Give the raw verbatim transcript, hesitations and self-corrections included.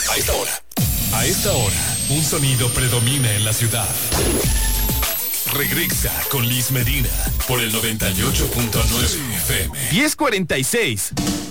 A esta hora. A esta hora, un sonido predomina en la ciudad. Regresa con Liz Medina por el noventa y ocho punto nueve F M. diez cuarenta y seis.